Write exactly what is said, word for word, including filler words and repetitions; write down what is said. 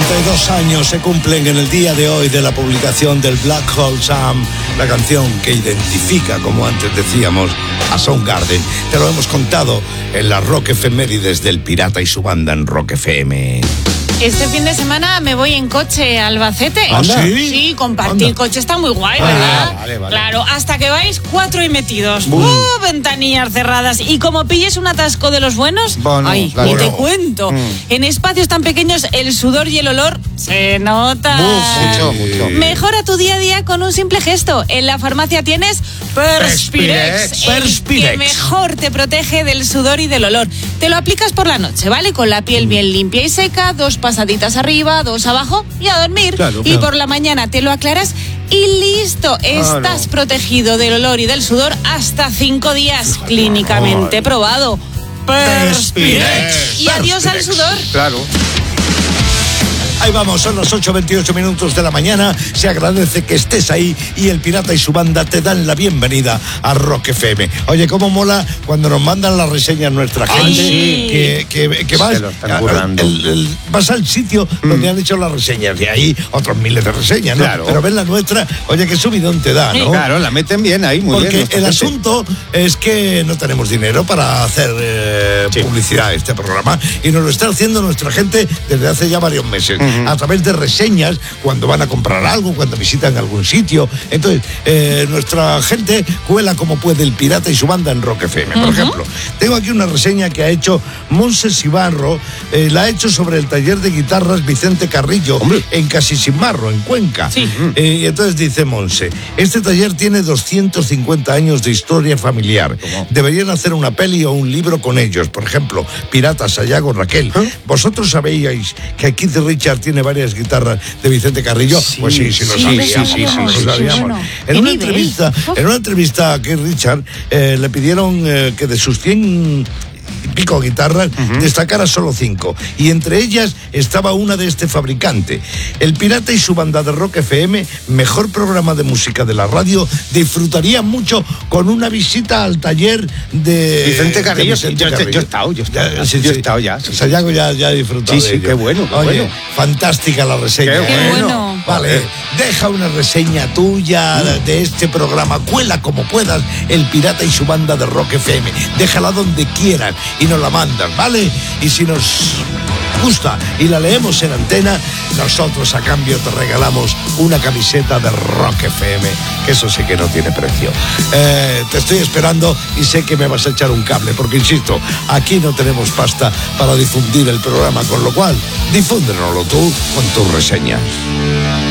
treinta y dos años se cumplen en el día de hoy de la publicación del Black Hole Sun, la canción que identifica, como antes decíamos, a Soundgarden. Te lo hemos contado en las Rock Efemérides del Pirata y su banda en Rock F M. Este fin de semana me voy en coche a Albacete. ¿Ah, sí? Sí, compartir Anda. coche está muy guay, Ah, ¿verdad? vale, vale. Claro, hasta que vais cuatro y metidos. Bum. Uh, ventanillas cerradas. Y como pilles un atasco de los buenos, Bueno, ay, claro. ni te cuento. Mm. En espacios tan pequeños, el sudor y el olor se nota. Mucho, mucho. Mejora tu día a día con un simple gesto. En la farmacia tienes Perspirex, Perspirex. el Perspirex. que mejor te protege del sudor y del olor. Te lo aplicas por la noche, ¿vale? Con la piel bien limpia y seca, dos pasaditas arriba, dos abajo y a dormir. Claro, y claro. por la mañana te lo aclaras y listo. Estás protegido del olor y del sudor hasta cinco días. Clínicamente probado. Perspirex. Y adiós al Perspirex. sudor. Claro. Ahí vamos, son las ocho veintiocho minutos de la mañana. Se agradece que estés ahí y el Pirata y su banda te dan la bienvenida a Rock F M. Oye, cómo mola cuando nos mandan las reseñas nuestra Ay, gente. sí. Que, que, que vas, Se lo están currando. el- el- vas al sitio donde han hecho las reseñas. De ahí otros miles de reseñas, ¿no? Claro. Pero ves la nuestra, oye, qué subidón te da, ¿no? Claro, la meten bien ahí, muy Porque bien. nuestra el gente. asunto es que no tenemos dinero para hacer eh, Sí. publicidad a este programa y nos lo está haciendo nuestra gente desde hace ya varios meses, Ujú. a través de reseñas, cuando van a comprar algo, cuando visitan algún sitio. Entonces, eh, nuestra gente cuela como puede el Pirata y su banda en Rock F M. Por ejemplo, tengo aquí una reseña que ha hecho Monse Sibarro, eh, la ha hecho sobre el taller de guitarras Vicente Carrillo, Hombre. en Casisimarro, en Cuenca. Sí. Eh, y entonces dice Monse, este taller tiene doscientos cincuenta años de historia familiar. ¿Cómo? Deberían hacer una peli o un libro con ellos. Por ejemplo, Pirata, Sayago, Raquel. ¿Eh? ¿Vosotros sabíais que Keith Richard tiene varias guitarras de Vicente Carrillo? Sí, pues sí, sí lo sí, sabía, sí, sí, sí, sí, sí, lo sí, sabíamos. bueno. En ¿Qué una nivel? entrevista, Uf. en una entrevista a Keith Richard eh, le pidieron eh, que de sus cien y pico guitarras destacara solo cinco, y entre ellas estaba una de este fabricante. El Pirata y su banda de Rock F M, mejor programa de música de la radio, disfrutaría mucho con una visita al taller de Vicente Carrillo, de sí, Vicente yo- yo- Carrillo. yo he estado, yo he estado. Ya, sí, Yo he sí. estado ya, sí, sí. Sayago ya, ya ha disfrutado Sí, de sí, ello. qué bueno, qué Oye, bueno. fantástica la reseña. Qué Qué ¿eh? bueno. Vale, deja una reseña tuya de este programa, cuela como puedas el Pirata y su banda de Rock F M, déjala donde quieras y nos la mandas, ¿vale? Y si nos gusta y la leemos en antena, nosotros a cambio te regalamos una camiseta de Rock F M, que eso sí que no tiene precio. Eh, te estoy esperando y sé que me vas a echar un cable, porque insisto, aquí no tenemos pasta para difundir el programa, con lo cual, difúndenoslo tú con tus reseñas.